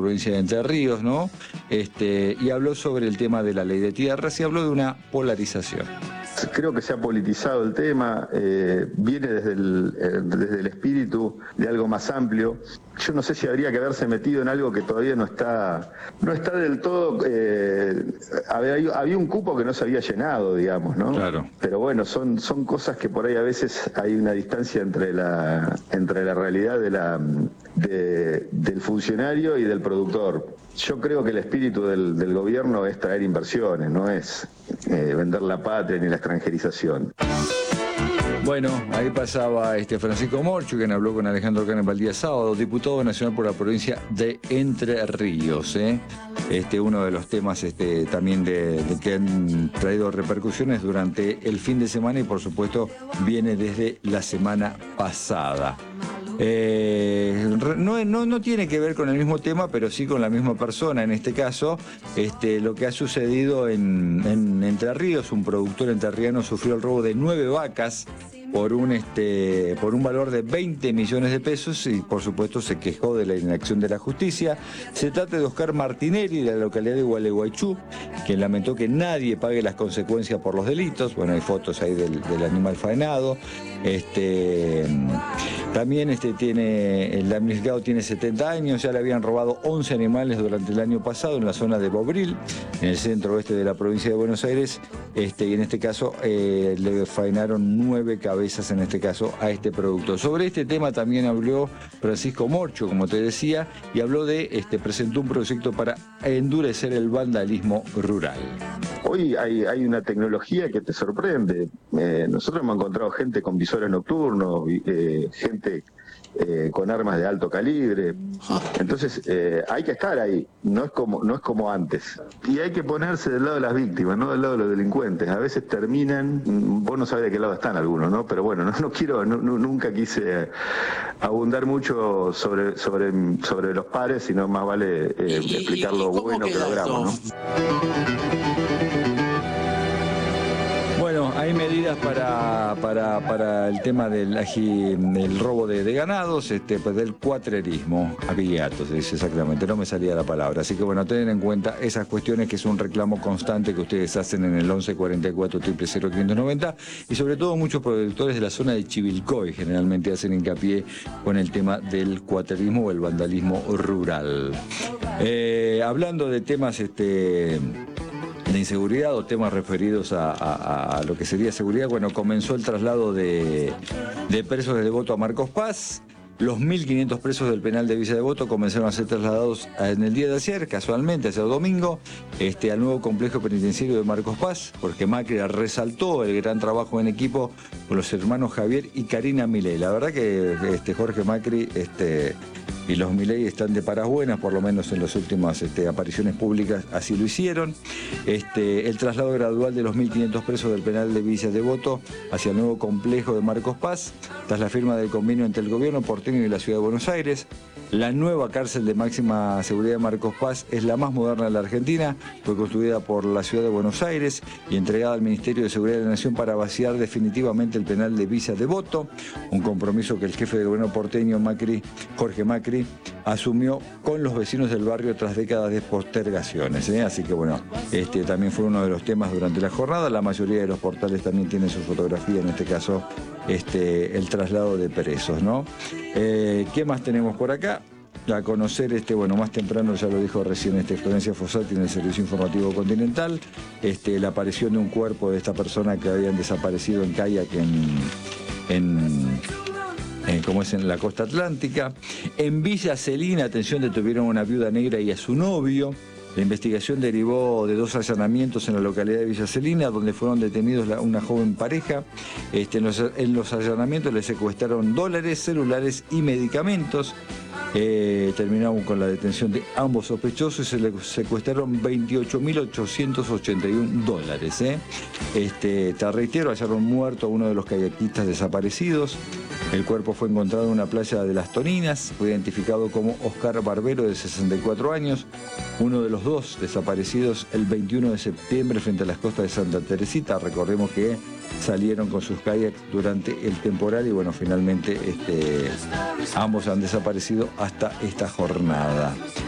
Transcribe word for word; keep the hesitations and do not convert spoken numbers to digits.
provincia de Entre Ríos, ¿no? Este, y habló sobre el tema de la ley de tierras y habló de una polarización. Creo que se ha politizado el tema, eh, viene desde el, eh, desde el espíritu de algo más amplio. Yo no sé si habría que haberse metido en algo que todavía no está, no está del todo. Eh, había, había un cupo que no se había llenado, digamos, ¿no? Claro. Pero bueno, son, son cosas que por ahí a veces hay una distancia entre la, entre la realidad de la, de, del funcionario y del productor. Yo creo que el espíritu del, del gobierno es traer inversiones, no es eh, vender la patria ni la extranjerización. Bueno, ahí pasaba este Francisco Morcho, quien habló con Alejandro Canem el día sábado, diputado nacional por la provincia de Entre Ríos. ¿eh? Este, uno de los temas este, también de, de que han traído repercusiones durante el fin de semana y por supuesto viene desde la semana pasada. Eh, no, no, no tiene que ver con el mismo tema, pero sí con la misma persona. En este caso, este, lo que ha sucedido en, en Entre Ríos, un productor entrerriano sufrió el robo de nueve vacas por un, este, por un valor de veinte millones de pesos y por supuesto se quejó de la inacción de la justicia. Se trata de Oscar Martinelli, de la localidad de Gualeguaychú, quien lamentó que nadie pague las consecuencias por los delitos. Bueno, hay fotos ahí del, del animal faenado. Este, también este, tiene, el damnificado tiene setenta años, ya le habían robado once animales durante el año pasado en la zona de Bobril, en el centro oeste de la provincia de Buenos Aires, este, y en este caso eh, le faenaron nueve cabezas en este caso a este producto. Sobre este tema también habló Francisco Morcho, como te decía, y habló de, este, presentó un proyecto para endurecer el vandalismo rural. Hoy hay, hay una tecnología que te sorprende. Eh, nosotros hemos encontrado gente con visores nocturnos, eh, gente eh, con armas de alto calibre. Entonces eh, hay que estar ahí, no es como no es como antes. Y hay que ponerse del lado de las víctimas, no del lado de los delincuentes. A veces terminan, vos no sabés de qué lado están algunos, ¿no? Pero bueno, no, no quiero, no, no, nunca quise abundar mucho sobre, sobre, sobre los pares, sino más vale eh, ¿Y, explicar y, lo y bueno que logramos, ¿no? Bueno, hay medidas para, para, para el tema del, del robo de, de ganados, este, pues del cuatrerismo, apillato, se dice exactamente, no me salía la palabra. Así que bueno, tengan en cuenta esas cuestiones que es un reclamo constante que ustedes hacen en el once cuarenta y cuatro cero cero quinientos noventa y sobre todo muchos productores de la zona de Chivilcoy generalmente hacen hincapié con el tema del cuatrerismo o el vandalismo rural. Eh, hablando de temas... este de inseguridad o temas referidos a, a, a lo que sería seguridad, bueno, comenzó el traslado de, de presos de Devoto a Marcos Paz. Los mil quinientos presos del penal de Villa Devoto comenzaron a ser trasladados en el día de ayer, casualmente, hace domingo, este, al nuevo complejo penitenciario de Marcos Paz, porque Macri resaltó el gran trabajo en equipo con los hermanos Javier y Karina Milei. La verdad que este, Jorge Macri... Este, y los Milei están de paras buenas, por lo menos en las últimas este, apariciones públicas así lo hicieron. Este, el traslado gradual de los mil quinientos presos del penal de Villa Devoto hacia el nuevo complejo de Marcos Paz, tras la firma del convenio entre el gobierno porteño y la ciudad de Buenos Aires. La nueva cárcel de máxima seguridad de Marcos Paz es la más moderna de la Argentina, fue construida por la ciudad de Buenos Aires y entregada al Ministerio de Seguridad de la Nación para vaciar definitivamente el penal de Villa Devoto, un compromiso que el jefe de gobierno porteño Macri, Jorge Macri, asumió con los vecinos del barrio tras décadas de postergaciones, ¿eh? Así que bueno, este también fue uno de los temas durante la jornada. La mayoría de los portales también tienen su fotografía, en este caso este, el traslado de presos, ¿no? Eh, ¿Qué más tenemos por acá? A conocer, este, bueno, más temprano ya lo dijo recién este, Florencia Fossati en el Servicio Informativo Continental, este, la aparición de un cuerpo de esta persona que habían desaparecido en kayak en... en Eh, como es en la costa atlántica. En Villa Celina, atención, detuvieron a una viuda negra y a su novio. La investigación derivó de dos allanamientos en la localidad de Villa Celina, donde fueron detenidos la, una joven pareja. Este, en, los, en los allanamientos les secuestraron dólares, celulares y medicamentos. Eh, terminaron con la detención de ambos sospechosos y se les secuestraron veintiocho mil ochocientos ochenta y uno dólares. ¿eh? Este, te reitero, hallaron muerto a uno de los kayakistas desaparecidos. El cuerpo fue encontrado en una playa de Las Toninas, fue identificado como Oscar Barbero, de sesenta y cuatro años, uno de los dos desaparecidos el veintiuno de septiembre frente a las costas de Santa Teresita. Recordemos que salieron con sus kayaks durante el temporal y bueno, finalmente este, ambos han desaparecido hasta esta jornada.